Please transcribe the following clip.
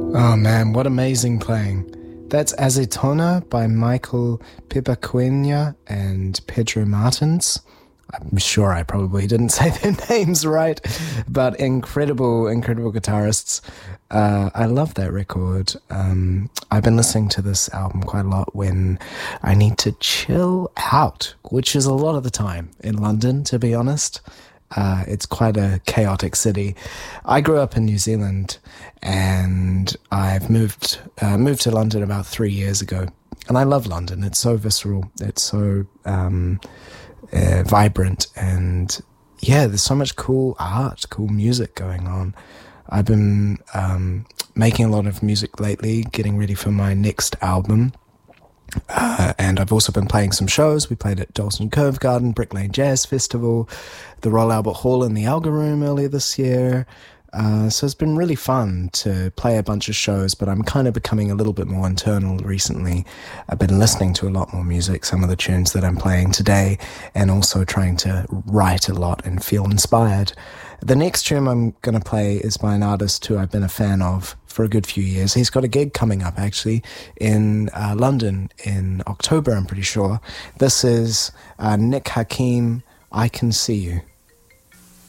Oh man, what amazing playing. That's Azitona by Michael Pipaquena and Pedro Martins. I'm sure I probably didn't say their names right, but incredible, incredible guitarists. I love that record. I've been listening to this album quite a lot when I need to chill out, which is a lot of the time in London, to be honest. It's quite a chaotic city. I grew up in New Zealand, and I've moved to London about 3 years ago. And I love London. It's so visceral. It's so vibrant, and yeah, there's so much cool art, cool music going on. I've been making a lot of music lately, getting ready for my next album. And I've also been playing some shows. We played at Dalston Cove Garden, Brick Lane Jazz Festival, the Royal Albert Hall in the Alga Room earlier this year. So it's been really fun to play a bunch of shows, but I'm kind of becoming a little bit more internal recently. I've been listening to a lot more music, some of the tunes that I'm playing today, and also trying to write a lot and feel inspired. The next tune I'm going to play is by an artist who I've been a fan of for a good few years. He's got a gig coming up, actually, in London in October, I'm pretty sure. This is Nick Hakim, I Can See You.